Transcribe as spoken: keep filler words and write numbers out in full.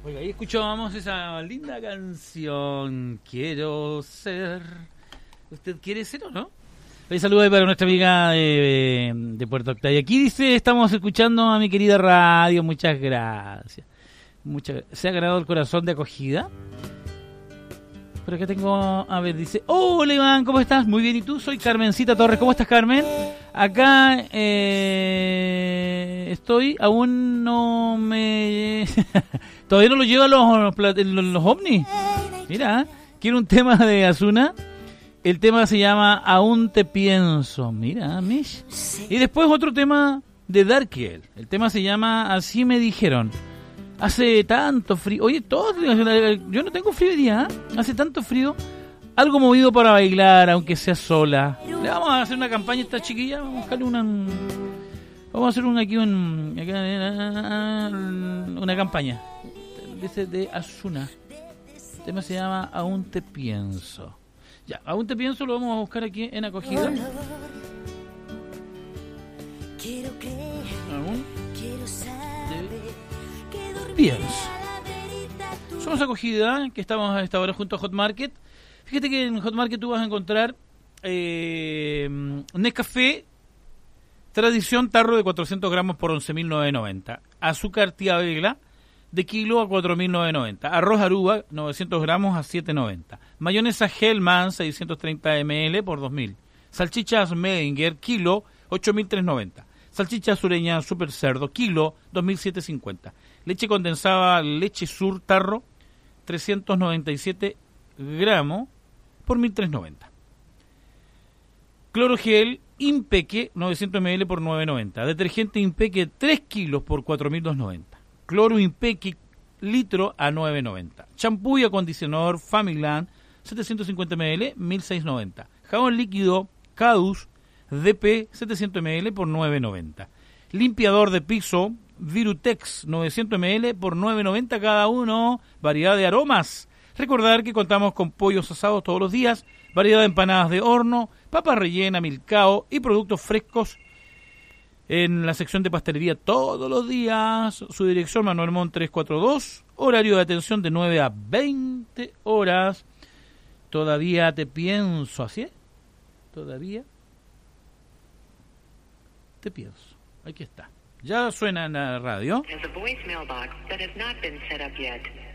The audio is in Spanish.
Oiga, ahí escuchábamos esa linda canción, Quiero Ser. ¿Usted quiere ser o no? Un saludo ahí para nuestra amiga de, de Puerto Octavio. Aquí dice, estamos escuchando a mi querida radio, muchas gracias. Muchas, ¿se ha ganado el corazón de acogida? Por acá tengo, a ver, dice, hola Iván, ¿cómo estás? Muy bien, ¿y tú? Soy Carmencita Torres, ¿cómo estás, Carmen? Acá eh, estoy, aún no me... Todavía no lo llevo a los, los, los, los ovnis. Mira, quiero un tema de Ozuna. El tema se llama Aún te pienso. Mira, Mish. Y después otro tema de Darkiel. El tema se llama Así me dijeron. Hace tanto frío. Oye, todo, yo no tengo frío hoy día, ¿eh? Hace tanto frío. Algo movido para bailar, aunque sea sola. Le vamos a hacer una campaña a esta chiquilla. Vamos a buscarle una... Vamos a hacer un, aquí un, una campaña. Dice de Ozuna. El tema se llama Aún te pienso. Ya, Aún te pienso, lo vamos a buscar aquí en acogida. Aún te pienso. Somos acogida, que estamos a esta hora junto a Hot Market. Fíjate que en Hot Market tú vas a encontrar eh, Nescafé Tradición tarro de cuatrocientos gramos por once mil novecientos noventa. Azúcar tía Vegla de kilo a cuatro mil novecientos noventa. Arroz Aruba novecientos gramos a siete noventa. Mayonesa Hellman seiscientos treinta mililitros por dos mil. Salchichas Medinger kilo ocho mil trescientos noventa. Salchicha sureña Super Cerdo kilo dos mil setecientos cincuenta. Leche condensada Leche Sur tarro trescientos noventa y siete gramos por mil trescientos noventa. Clorogel Impeque novecientos mililitros por nueve noventa. Detergente Impeque tres kilos por cuatro mil doscientos noventa. Cloro Impeque litro a nueve noventa. Champú y acondicionador Familand setecientos cincuenta mililitros mil seiscientos noventa. Jabón líquido Cadus D P setecientos mililitros por nueve noventa. Limpiador de piso Virutex novecientos mililitros por nueve noventa cada uno. Variedad de aromas. Recordar que contamos con pollos asados todos los días, variedad de empanadas de horno, papa rellena, milcao y productos frescos en la sección de pastelería todos los días. Su dirección Manuel Montt trescientos cuarenta y dos, horario de atención de nueve a veinte horas. Todavía te pienso, ¿así es? Todavía te pienso. Aquí está. Ya suena en la radio.